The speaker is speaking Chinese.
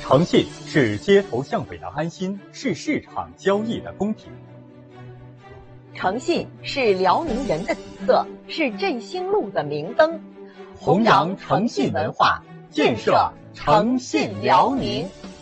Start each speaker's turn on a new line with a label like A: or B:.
A: 诚信是街头巷尾的安心，是市场交易的公平。
B: 诚信是辽宁人的底色，是振兴路的明灯。弘扬诚信文化，建设诚信辽宁。